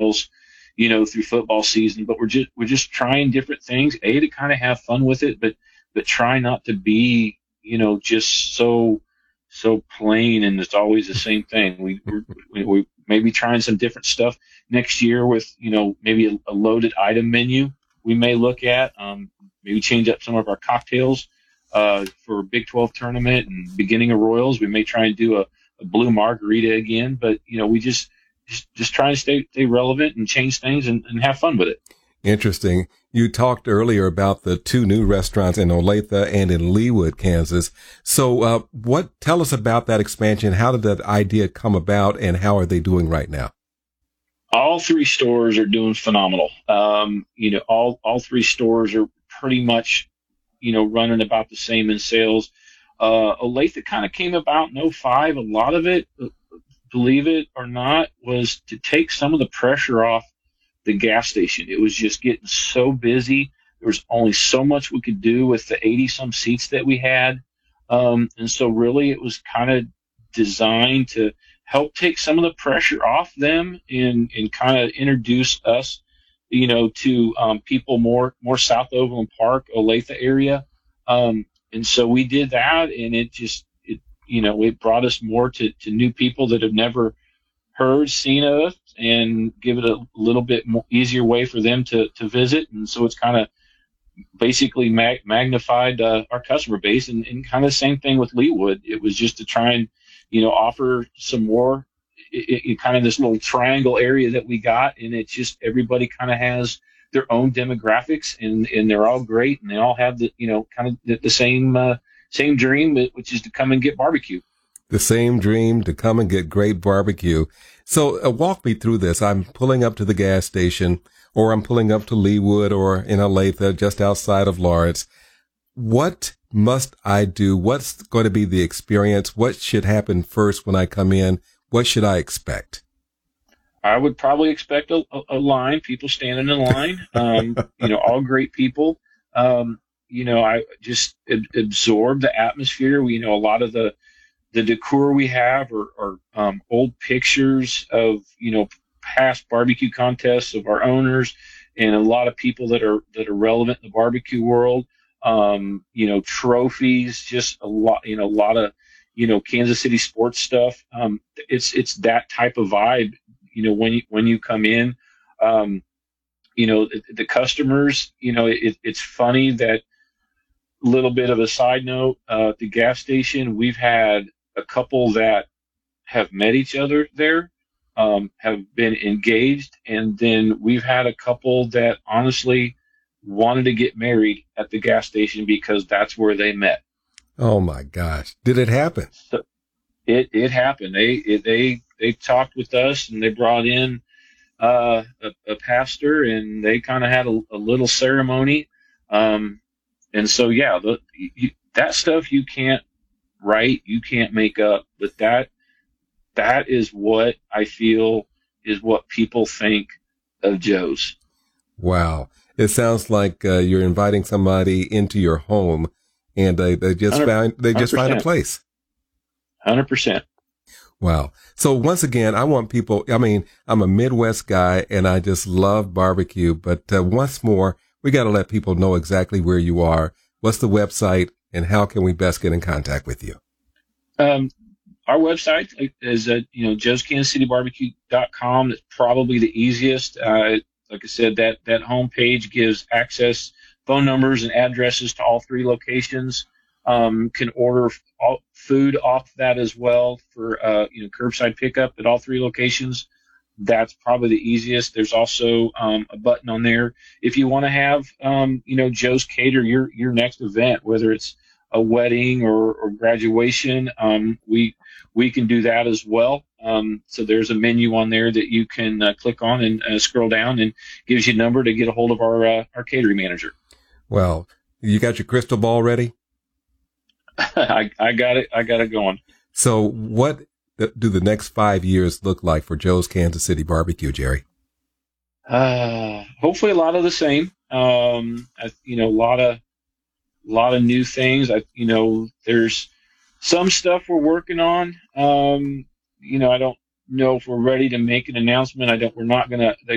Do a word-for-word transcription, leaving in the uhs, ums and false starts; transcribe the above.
remodels, you know, through football season. But we're just we're just trying different things. A, to kind of have fun with it, but but try not to be, you know, just so so plain and it's always the same thing. We we we maybe trying some different stuff next year with, you know, maybe a, a loaded item menu we may look at. Um, maybe change up some of our cocktails uh, for Big twelve tournament and beginning of Royals. We may try and do a, a blue margarita again, but, you know, we just just, just try to stay, stay relevant and change things and, and have fun with it. Interesting. You talked earlier about the two new restaurants in Olathe and in Leawood, Kansas. So uh, what? Tell us about that expansion. How did that idea come about, and how are they doing right now? All three stores are doing phenomenal. Um, you know, all, all three stores are pretty much, you know, running about the same in sales. Uh, Olathe kind of came about in oh five. A lot of it, believe it or not, was to take some of the pressure off the gas station. It was just getting so busy. There was only so much we could do with the eighty some seats that we had. Um, and so really it was kind of designed to help take some of the pressure off them and, and kind of introduce us, you know, to um, people more, more South Overland Park, Olathe area. Um, and so we did that, and it just, it, you know, it brought us more to, to new people that have never heard, seen us, and give it a little bit more easier way for them to, to visit. And so it's kind of basically mag- magnified uh, our customer base, and, and kind of the same thing with Leawood. It was just to try and, you know, offer some more, it, it, kind of this little triangle area that we got. And it's just, everybody kind of has their own demographics, and, and they're all great. And they all have the, you know, kind of the, the same, uh, same dream, which is to come and get barbecue. The same dream, to come and get great barbecue. So uh, walk me through this. I'm pulling up to the gas station, or I'm pulling up to Leawood or in Olathe, just outside of Lawrence. What must I do? What's going to be the experience? What should happen first when I come in? What should I expect? I would probably expect a, a line, people standing in line, um, you know, all great people. Um, you know, I just ab- absorb the atmosphere. We, you know, a lot of the, the decor we have are, are um, old pictures of, you know, past barbecue contests of our owners, and a lot of people that are that are relevant in the barbecue world. Um, you know, trophies, just a lot, you know, a lot of, you know, Kansas City sports stuff. Um, it's it's that type of vibe. You know, when you when you come in, um, you know, the, the customers. You know, it, it's funny that. Little bit of a side note, uh, at the gas station, we've had a couple that have met each other there, um, have been engaged, and then we've had a couple that honestly wanted to get married at the gas station because that's where they met. Oh my gosh. Did it happen? So it, it happened. They, it, they, they talked with us, and they brought in, uh, a, a pastor, and they kind of had a, a little ceremony. Um, And so, yeah, the, you, that stuff you can't write, you can't make up, but that that is what I feel is what people think of Joe's. Wow. It sounds like uh, you're inviting somebody into your home, and they, they just found they just find a place. one hundred percent. Wow. So once again, I want people, I mean, I'm a Midwest guy, and I just love barbecue, but uh, once more, we got to let people know exactly where you are. What's the website, and how can we best get in contact with you? Um, our website is at, you know, joes kansas city barbecue dot com. That's probably the easiest. Uh, like I said, that, that homepage gives access, phone numbers and addresses to all three locations. Um, can order all food off that as well for, uh, you know, curbside pickup at all three locations. That's probably the easiest. There's also um, a button on there if you want to have, um, you know, Joe's cater your your next event, whether it's a wedding or, or graduation. Um, we we can do that as well. Um, so there's a menu on there that you can uh, click on and uh, scroll down, and gives you a number to get a hold of our uh, our catering manager. Well, you got your crystal ball ready? I, I got it. I got it going. So what do the next five years look like for Joe's Kansas City Barbecue, Jerry? Uh, hopefully a lot of the same. Um, I, you know, a lot of, a lot of new things. I, you know, there's some stuff we're working on. Um, you know, I don't know if we're ready to make an announcement. I don't, we're not going to,